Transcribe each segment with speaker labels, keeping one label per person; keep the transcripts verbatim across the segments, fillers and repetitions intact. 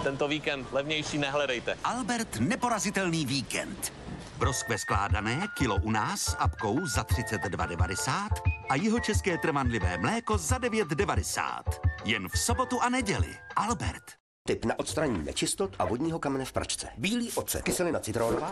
Speaker 1: Tento víkend levnější nehledejte.
Speaker 2: Albert neporazitelný víkend. Broskve skládané, kilo u nás s apkou za třicet dva devadesát a jihočeské trvanlivé mléko za devět devadesát. Jen v sobotu a neděli. Albert.
Speaker 3: Tip na odstranění nečistot a vodního kamene v pračce. Bílý ocet, kyselina citronová.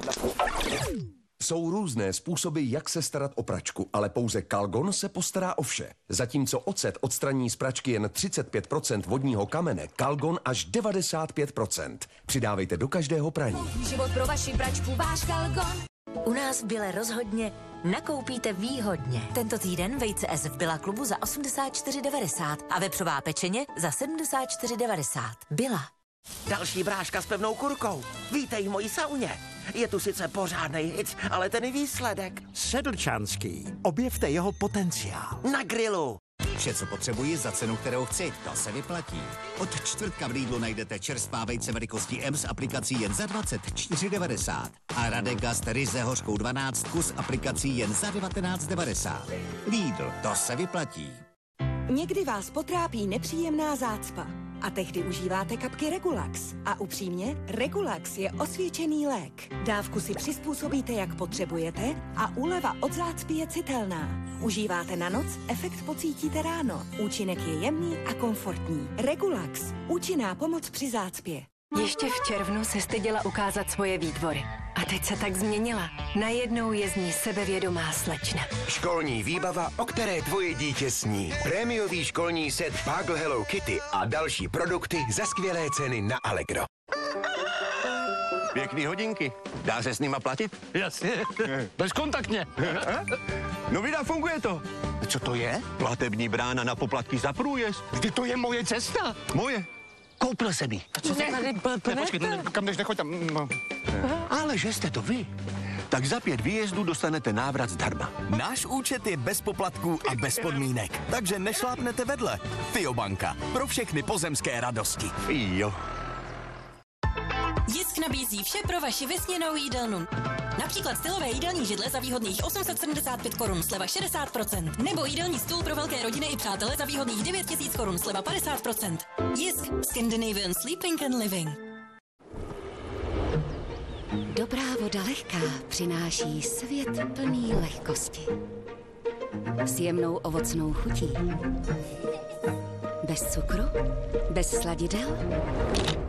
Speaker 4: Jsou různé způsoby, jak se starat o pračku, ale pouze Calgon se postará o vše. Zatímco ocet odstraní z pračky jen třicet pět procent vodního kamene, Calgon až devadesát pět procent. Přidávejte do každého praní.
Speaker 5: Život pro vaši pračku, váš Calgon. U nás v Bile rozhodně nakoupíte výhodně. Tento týden vejce S v Billa klubu za osmdesát čtyři devadesát a vepřová pečeně za sedmdesát čtyři devadesát. Billa.
Speaker 6: Další bráška s pevnou kurkou. Vítej v mojí sauně. Je tu sice pořádnej hit, ale ten výsledek.
Speaker 7: Sedlčanský. Objevte jeho potenciál.
Speaker 6: Na grilu.
Speaker 2: Vše, co potřebuji za cenu, kterou chci, to se vyplatí. Od čtvrtka v Lidlu najdete čerstvá vejce velikosti M s aplikací jen za dvacet čtyři devadesát a Radegast ryze hořkou dvanáct s aplikací jen za devatenáct devadesát. Lidl, to se vyplatí.
Speaker 8: Někdy vás potrápí nepříjemná zácpa a tehdy užíváte kapky Regulax. A upřímně, Regulax je osvědčený lék. Dávku si přizpůsobíte, jak potřebujete a úleva od zácpy je citelná. Užíváte na noc, efekt pocítíte ráno. Účinek je jemný a komfortní. Regulax. Účinná pomoc při zácpě.
Speaker 9: Ještě v červnu se styděla ukázat svoje výtvory. A teď se tak změnila. Najednou je z ní sebevědomá slečna.
Speaker 10: Školní výbava, o které tvoje dítě sní. Prémiový školní set Pagl Hello Kitty a další produkty za skvělé ceny na Allegro.
Speaker 11: Pěkný hodinky. Dá se s nima platit?
Speaker 12: Jasně. Bezkontaktně.
Speaker 11: No vida, funguje to.
Speaker 12: Co to je?
Speaker 11: Platební brána na poplatky za průjezd.
Speaker 12: Vždyť to je moje cesta.
Speaker 11: Moje. Koupil jsem ji.
Speaker 12: A co se tady plete? Kam jdeš, nechoď tam. No.
Speaker 11: Ale že jste to vy, tak za pět výjezdů dostanete návrat zdarma.
Speaker 13: Náš účet je bez poplatků a bez podmínek, takže nešlápnete vedle. Fiobanka. Pro všechny pozemské radosti.
Speaker 11: Jo.
Speaker 14: Jisk nabízí vše pro vaši vysněnou jídelnu. Například stylové jídelní židle za výhodných osm set sedmdesát pět korun, sleva šedesát procent. Nebo jídelní stůl pro velké rodiny i přátele za výhodných devět tisíc korun, sleva padesát procent. Jisk. Scandinavian Sleeping and Living.
Speaker 15: Dobrá voda lehká přináší svět plný lehkosti. S jemnou ovocnou chutí. Bez cukru, bez sladidel,